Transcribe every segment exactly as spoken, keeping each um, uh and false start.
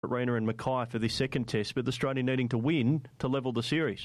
Arena and Mackay for this second test, but Australia needing to win to level the series.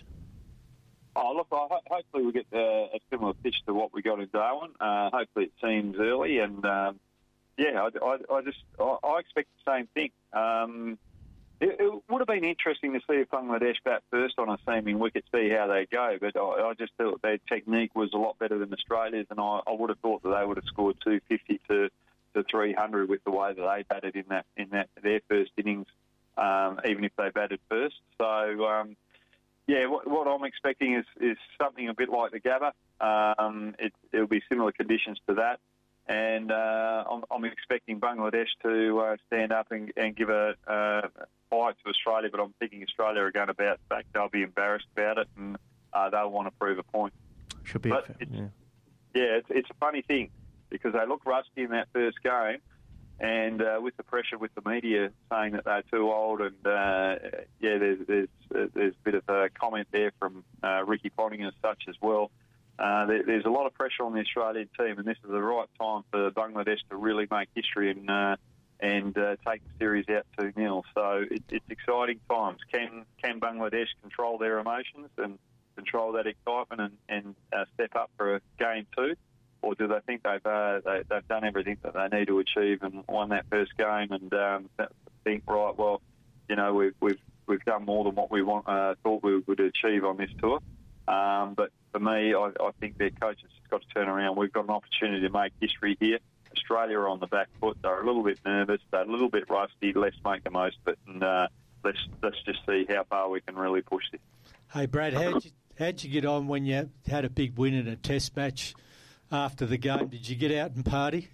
Oh, look, I ho- hopefully we get uh, a similar pitch to what we got in Darwin. Uh, hopefully it seems early, and um, yeah, I, I, I just I, I expect the same thing. Um, it, it would have been interesting to see if Bangladesh bat first on a seaming wicket, see how they go, but I, I just thought their technique was a lot better than Australia's, and I, I would have thought that they would have scored two fifty to, to three hundred with the way that they batted in that in that their first innings, um, even if they batted first. So. Um, Yeah, what, what I'm expecting is, is something a bit like the Gabba. Um, it, it'll be similar conditions to that. And uh, I'm, I'm expecting Bangladesh to uh, stand up and, and give a, a fight to Australia, but I'm thinking Australia are going to bounce back. They'll be embarrassed about it, and uh, they'll want to prove a point. Should be. But a, it's, yeah, yeah it's, it's a funny thing because they look rusty in that first game. And uh, with the pressure with the media saying that they're too old, and uh, yeah, there's there's, uh, there's a bit of a comment there from uh, Ricky Ponting and such as well. Uh, there, there's a lot of pressure on the Australian team, and this is the right time for Bangladesh to really make history and uh, and uh, take the series out two nil. So it, it's exciting times. Can can Bangladesh control their emotions and control that excitement and, and uh, step up for a game two? Or do they think they've uh, they, they've done everything that they need to achieve and won that first game and um, think, right, well, you know, we've we've we've done more than what we want, uh, thought we would achieve on this tour. Um, but for me, I, I think their coaches have got to turn around. We've got an opportunity to make history here. Australia are on the back foot. They're a little bit nervous. They're a little bit rusty. Let's make the most of it, and uh, let's let's just see how far we can really push this. Hey, Brad, how'd you, how'd you get on when you had a big win in a test match? After the game, did you get out and party?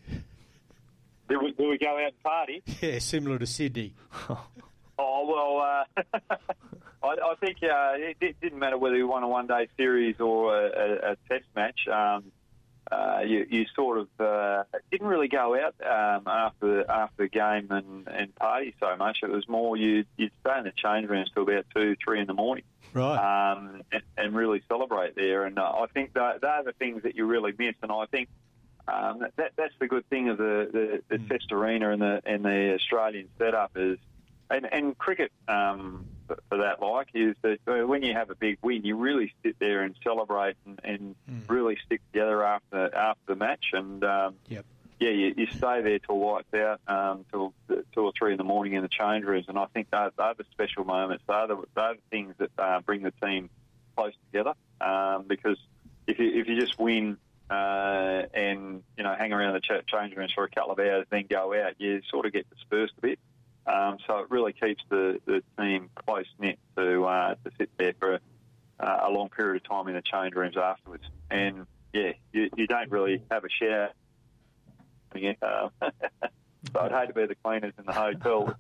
Did we, did we go out and party? Yeah, similar to Sydney. Oh, well, uh, I, I think uh, it, it didn't matter whether you won a one-day series or a, a, a test match. Um, uh, you, you sort of uh, didn't really go out um, after after the game and, and party so much. It was more you'd, you'd stay in the change rooms till about two, three in the morning. Right. Um, and, and really celebrate there. And uh, I think that they're the things that you really miss. And I think um, that that's the good thing of the, the, the mm. test arena and the and the Australian setup is, and, and cricket um, for, for that like, is that when you have a big win, you really sit there and celebrate and, and mm. really stick together after after the match. And um, yep. yeah, you, you stay there till lights out, um, till two or three in the morning in the change rooms, and I think they're, they're the special moments. They're the, they're the things that uh, bring the team close together. Um, because if you if you just win uh, and you know hang around the ch- change rooms for a couple of hours, then go out, you sort of get dispersed a bit. Um, so it really keeps the, the team close knit to uh, to sit there for uh, a long period of time in the change rooms afterwards. And yeah, you, you don't really have a share. Uh, so I'd hate to be the cleaners in the hotel.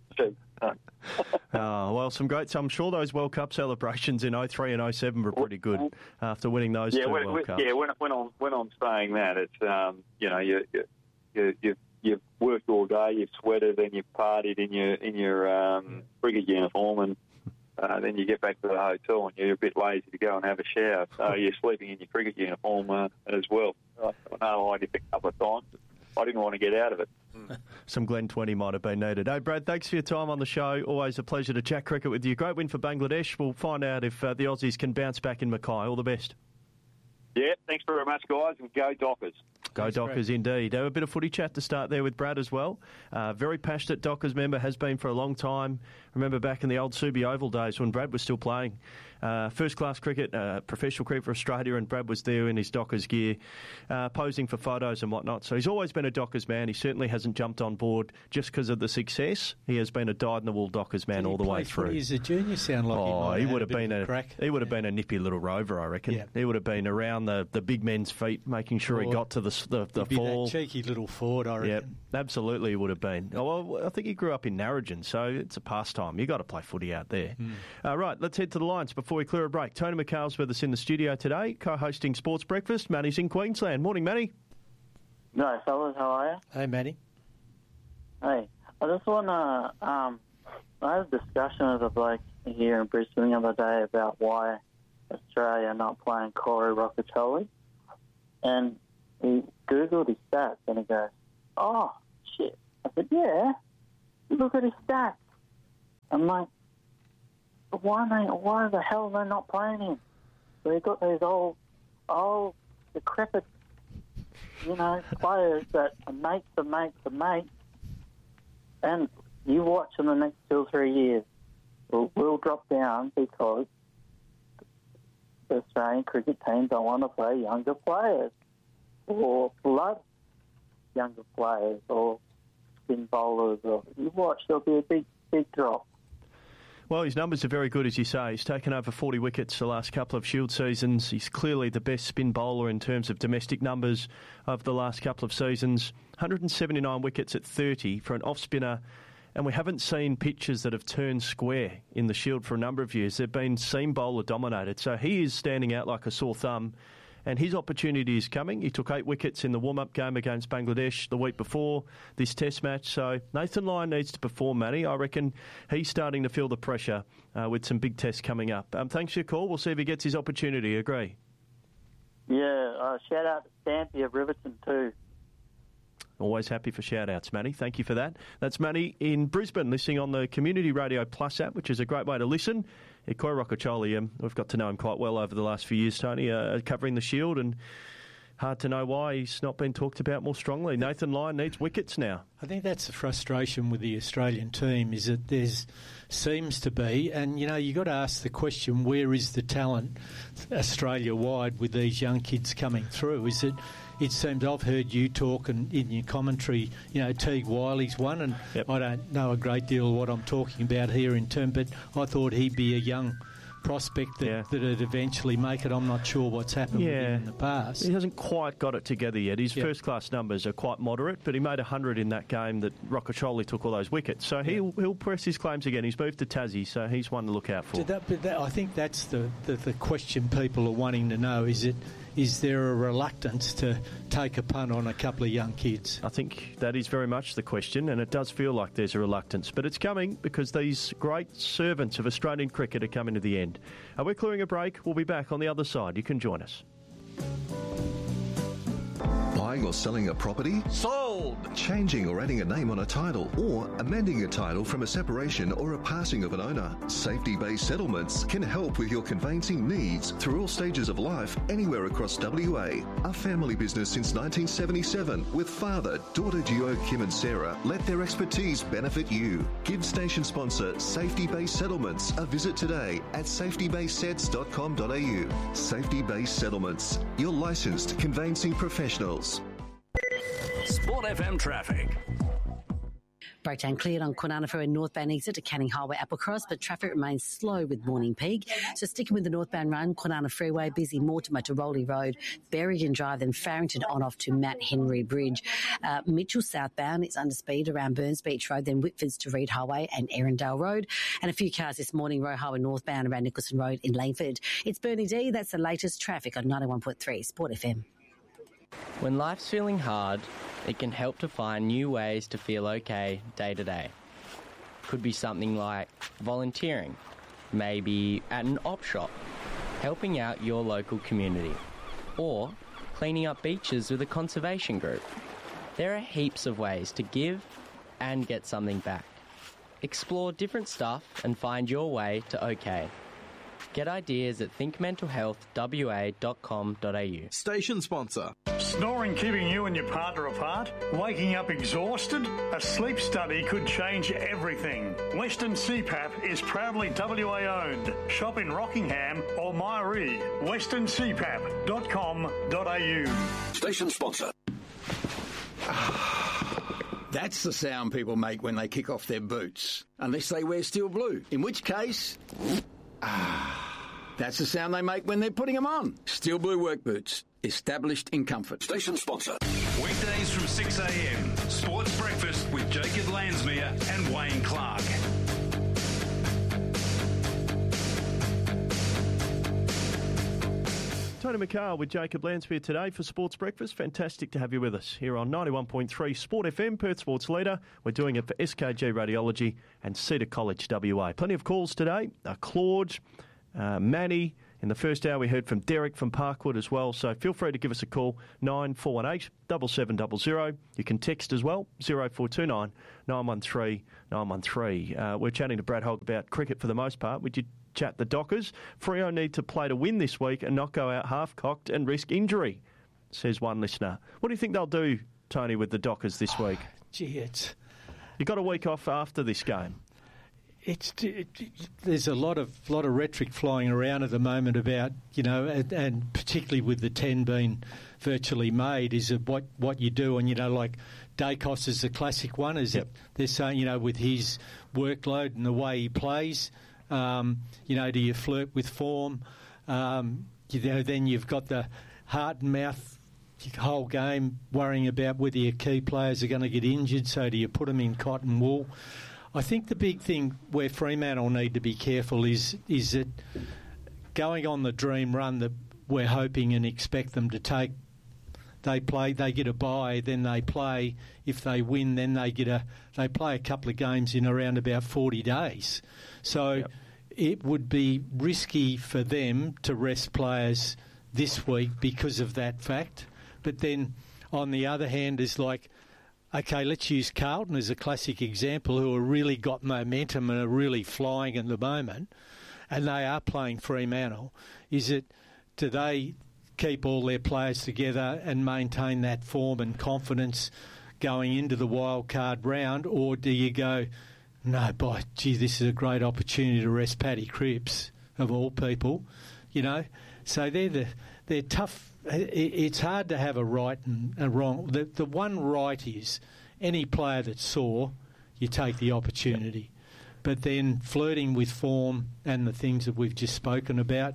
Oh, well, some great. I'm sure those World Cup celebrations in oh three and oh seven were pretty good after winning those yeah, two when, World when, Cups. Yeah, when, when I'm when I'm saying that, it's um, you know you you you you've worked all day, you've sweated, and you've partied in your in your um, frigate uniform, and uh, then you get back to the hotel and you're a bit lazy to go and have a shower, so you're sleeping in your cricket uniform uh, as well. I know I did a couple of times. I didn't want to get out of it. Some Glen twenty might have been needed. Hey, Brad, thanks for your time on the show. Always a pleasure to chat cricket with you. Great win for Bangladesh. We'll find out if uh, the Aussies can bounce back in Mackay. All the best. Yeah, thanks very much, guys, and go Dockers. Go Thanks, Dockers, Brad. indeed. A bit of footy chat to start there with Brad as well. Uh, very passionate Dockers member, has been for a long time. Remember back in the old Subi Oval days when Brad was still playing. Uh, first-class cricket, uh, professional cricket for Australia, and Brad was there in his Dockers gear, uh, posing for photos and whatnot. So he's always been a Dockers man. He certainly hasn't jumped on board just because of the success. He has been a dyed-in-the-wool Dockers man Did all the way through. He as a junior, sound like oh, he, he might would have, have been a, a crack. he would have been a nippy little rover, I reckon. Yeah. He would have been around the, the big men's feet, making sure Or he got to the the, the Be fall. that cheeky little forward, I reckon. Yep, absolutely he would have been. Oh, well, I think he grew up in Narrogin, so it's a pastime. You've got to play footy out there. Mm. Uh, right, let's head to the lines before we clear a break. Tony McHale's with us in the studio today, co-hosting Sports Breakfast. Manny's in Queensland. Morning, Manny. No, fellas, how are you? Hey, Manny. Hey, I just want to, um, I had a discussion with a bloke here in Brisbane the other day about why Australia are not playing Corey Roccatrolli. And he Googled his stats and he goes, oh, shit. I said, yeah, look at his stats. I'm like, but why, they, why the hell are they not playing him? They've got these old, old, decrepit, you know, players that are mates and mates and mates. And you watch in the next two or three years, we'll, we'll drop down because the Australian cricket team don't want to play younger players or blood younger players or spin bowlers. Or you watch, there'll be a big, big drop. Well, his numbers are very good, as you say. He's taken over forty wickets the last couple of Shield seasons. He's clearly the best spin bowler in terms of domestic numbers of the last couple of seasons. one hundred seventy-nine wickets at thirty for an off-spinner. And we haven't seen pitches that have turned square in the Shield for a number of years. They've been seam bowler dominated. So he is standing out like a sore thumb. And his opportunity is coming. He took eight wickets in the warm-up game against Bangladesh the week before this test match. So Nathan Lyon needs to perform, Matty. I reckon he's starting to feel the pressure uh, with some big tests coming up. Um, thanks for your call. We'll see if he gets his opportunity. Agree? Yeah, uh, shout out to Stampy of Riverton too. Always happy for shout-outs, Matty. Thank you for that. That's Matty in Brisbane, listening on the Community Radio Plus app, which is a great way to listen. Yeah, Corey Rocchiccioli, um, we've got to know him quite well over the last few years, Tony, uh, covering the Shield, and hard to know why he's not been talked about more strongly. Nathan Lyon needs wickets now. I think that's the frustration with the Australian team, is that there's seems to be, and you know, you got to ask the question: where is the talent Australia-wide with these young kids coming through? Is it? It seems I've heard you talk and in your commentary, you know, Teague Wiley's one, and yep. I don't know a great deal of what I'm talking about here in term, but I thought he'd be a young prospect that, yeah. that'd eventually make it. I'm not sure what's happened yeah. with him in the past. He hasn't quite got it together yet. His yep. first-class numbers are quite moderate, but he made one hundred in that game that Rocchiccioli took all those wickets. So he'll, yep. he'll press his claims again. He's moved to Tassie, so he's one to look out for. That, but that, I think that's the, the, the question people are wanting to know. Is it Is there a reluctance to take a punt on a couple of young kids? I think that is very much the question, and it does feel like there's a reluctance. But it's coming because these great servants of Australian cricket are coming to the end. Uh, we're clearing a break. We'll be back on the other side. You can join us. Buying or selling a property? Sold! Changing or adding a name on a title, or amending a title from a separation or a passing of an owner. Safety Based Settlements can help with your conveyancing needs through all stages of life, anywhere across W A. A family business since nineteen seventy-seven, with father, daughter duo Kim and Sarah, let their expertise benefit you. Give station sponsor Safety Based Settlements a visit today at safety based sets dot com dot a u. Safety Based Settlements, your licensed conveyancing professionals. Sport F M traffic. Breakdown cleared on Kwinana Ferry northbound exit to Canning Highway Applecross, but traffic remains slow with morning peak. So sticking with the northbound run, Kwinana Freeway, busy Mortimer to Rowley Road, Berrigan Drive, then Farrington on off to Matt Henry Bridge. Uh, Mitchell southbound, it's under speed around Burns Beach Road, then Whitfords to Reed Highway and Erindale Road. And a few cars this morning, Roe Highway northbound around Nicholson Road in Langford. It's Bernie D. That's the latest traffic on ninety-one point three Sport F M. When life's feeling hard, it can help to find new ways to feel okay day to day. Could be something like volunteering, maybe at an op shop, helping out your local community, or cleaning up beaches with a conservation group. There are heaps of ways to give and get something back. Explore different stuff and find your way to okay. Get ideas at think mental health w a dot com dot a u. Station sponsor. Snoring keeping you and your partner apart? Waking up exhausted? A sleep study could change everything. Western C PAP is proudly W A owned. Shop in Rockingham or Myree. western c pap dot com dot a u. Station sponsor. That's the sound people make when they kick off their boots. Unless they wear steel blue. In which case... Ah, that's the sound they make when they're putting them on. Steel Blue work boots, established in comfort. Station sponsor. Weekdays from six a m. Sports Breakfast with Jacob Lansmere and Wayne Clark. Tony McCarl with Jacob Lansmere today for Sports Breakfast. Fantastic to have you with us here on ninety-one point three Sport F M, Perth Sports Leader. We're doing it for S K G Radiology and Cedar College W A. Plenty of calls today. Uh, Claude, uh, Manny In the first hour, we heard from Derek from Parkwood as well, so feel free to give us a call, nine four one eight, seven seven zero zero. You can text as well, zero four two nine, nine one three, nine one three. Uh, we're chatting to Brad Hogg about cricket for the most part. We did chat the Dockers. Freo need to play to win this week and not go out half-cocked and risk injury, says one listener. What do you think they'll do, Tony, with the Dockers this week? Oh, gee, it's... You got a week off after this game. It's it, there's a lot of lot of rhetoric flying around at the moment about, you know, and, and particularly with the ten being virtually made, is it what what you do, and you know, like Dacos is the classic one. Is yep. it they're saying, you know, with his workload and the way he plays, um, you know, do you flirt with form? Um, you know, then you've got the heart and mouth whole game worrying about whether your key players are going to get injured. So do you put them in cotton wool? I think the big thing where Fremantle need to be careful is is that going on the dream run that we're hoping and expect them to take, they play, they get a bye, then they play. If they win, then they get a they play a couple of games in around about forty days. So yep. it would be risky for them to rest players this week because of that fact. But then on the other hand, is like, okay, let's use Carlton as a classic example, who have really got momentum and are really flying at the moment, and they are playing Fremantle. Is it, do they keep all their players together and maintain that form and confidence going into the wild card round, or do you go, no, boy, gee, this is a great opportunity to rest Paddy Cripps, of all people, you know? So they're the they're tough. It's hard to have a right and a wrong. The, the one right is any player that's sore, you take the opportunity. But then flirting with form and the things that we've just spoken about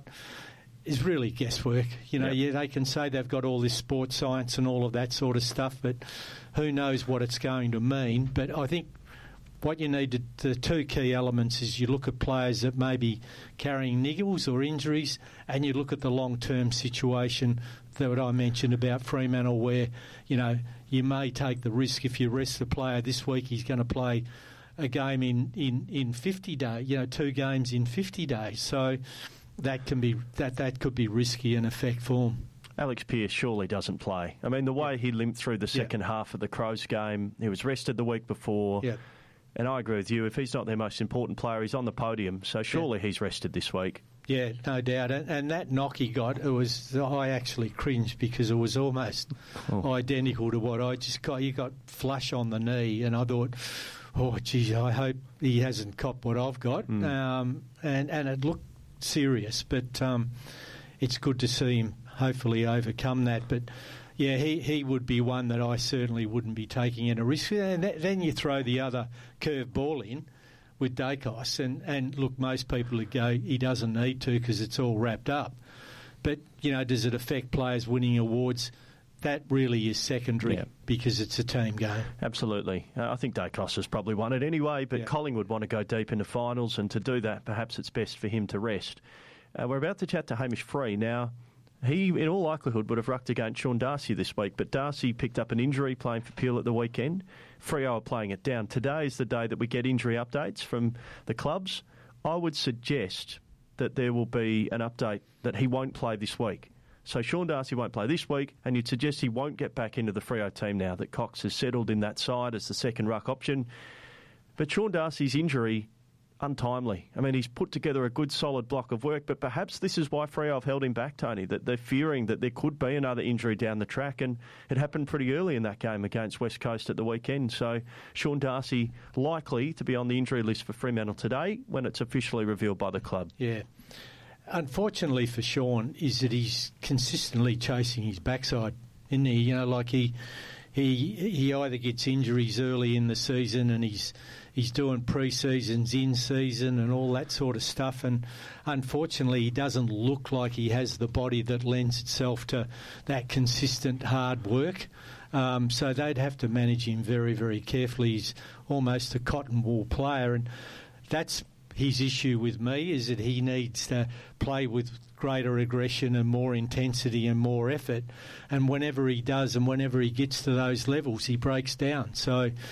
is really guesswork. You know, yep. yeah, they can say they've got all this sports science and all of that sort of stuff, but who knows what it's going to mean. But I think what you need to, the two key elements is you look at players that may be carrying niggles or injuries, and you look at the long-term situation that I mentioned about Fremantle, where, you know, you may take the risk if you rest the player this week, he's going to play a game in, in, in fifty days, you know, two games in fifty days. So that can be that, that could be risky and affect form. Alex Pearce surely doesn't play. I mean, the way yep. he limped through the second yep. half of the Crows game, he was rested the week before. Yep. And I agree with you. If he's not their most important player, he's on the podium. So surely yeah. he's rested this week. Yeah, no doubt. And, and that knock he got, it was I actually cringed because it was almost oh. identical to what I just got. He got flush on the knee, and I thought, oh, geez, I hope he hasn't copped what I've got. Mm. Um, and, and it looked serious, but um, it's good to see him hopefully overcome that. But yeah, he, he would be one that I certainly wouldn't be taking in a risk. And that, then you throw the other curve ball in with Dacos, and, and look, most people would go, he doesn't need to because it's all wrapped up. But, you know, does it affect players winning awards? That really is secondary yeah. because it's a team game. Absolutely. Uh, I think Dacos has probably won it anyway, but yeah. Collingwood want to go deep into finals, and to do that, perhaps it's best for him to rest. Uh, we're about to chat to Hamish Free now. He, in all likelihood, would have rucked against Sean Darcy this week, but Darcy picked up an injury playing for Peel at the weekend. Freo are playing it down. Today is the day that we get injury updates from the clubs. I would suggest that there will be an update that he won't play this week. So Sean Darcy won't play this week, and you'd suggest he won't get back into the Freo team now that Cox has settled in that side as the second ruck option. But Sean Darcy's injury, untimely. I mean, he's put together a good, solid block of work, but perhaps this is why Freo have held him back, Tony, that they're fearing that there could be another injury down the track, and it happened pretty early in that game against West Coast at the weekend. So Sean Darcy likely to be on the injury list for Fremantle today when it's officially revealed by the club. Yeah. Unfortunately for Sean is that he's consistently chasing his backside, isn't he? You know, like he he he either gets injuries early in the season and he's he's doing pre-seasons, in-season and all that sort of stuff, and unfortunately he doesn't look like he has the body that lends itself to that consistent hard work. Um, so they'd have to manage him very, very carefully. He's almost a cotton wool player, and that's his issue with me, is that he needs to play with greater aggression and more intensity and more effort. And whenever he does and whenever he gets to those levels, he breaks down. So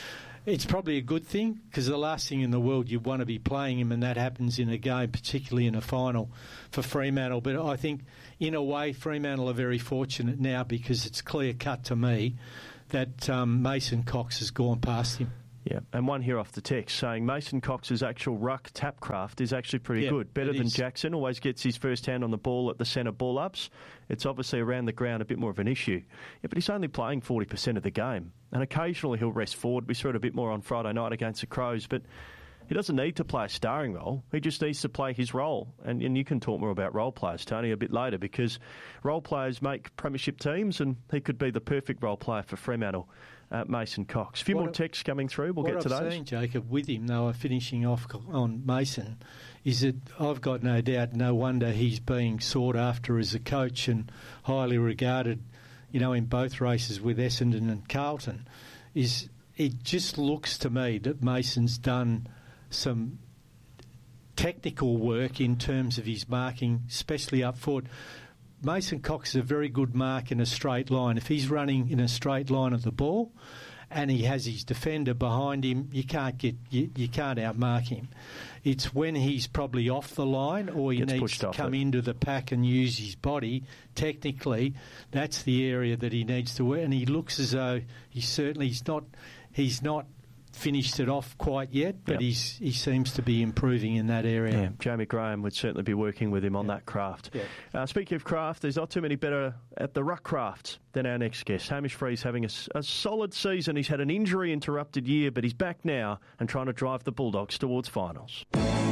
It's probably a good thing, because the last thing in the world you want to be playing him, and that happens in a game, particularly in a final for Fremantle. But I think, in a way, Fremantle are very fortunate now, because it's clear cut to me that um, Mason Cox has gone past him. Yeah, and one here off the text saying Mason Cox's actual ruck tap craft is actually pretty yeah, good. Better than is. Jackson, always gets his first hand on the ball at the centre ball-ups. It's obviously around the ground a bit more of an issue. Yeah, but he's only playing forty percent of the game. And occasionally he'll rest forward. We saw it a bit more on Friday night against the Crows, but he doesn't need to play a starring role. He just needs to play his role. And, and you can talk more about role players, Tony, a bit later, because role players make premiership teams, and he could be the perfect role player for Fremantle. Uh, Mason Cox. A few what more texts coming through. We'll get to What those. I've seen, Jacob, with him, though, finishing off on Mason, is that I've got no doubt, no wonder he's being sought after as a coach and highly regarded, you know, in both races with Essendon and Carlton. Is it just looks to me that Mason's done some technical work in terms of his marking, especially up forward. Mason Cox is a very good mark in a straight line. If he's running in a straight line of the ball and he has his defender behind him, you can't get you, you can't outmark him. It's when he's probably off the line or he Gets needs to come it. into the pack and use his body. Technically, that's the area that he needs to work. And he looks as though he's certainly he's not he's not finished it off quite yet, but yep. he's he seems to be improving in that area. Yeah, Jamie Graham would certainly be working with him on yeah. that craft. Yeah. Uh, speaking of craft, there's not too many better at the ruck craft than our next guest. Hamish Free's having a, a solid season. He's had an injury-interrupted year, but he's back now and trying to drive the Bulldogs towards finals.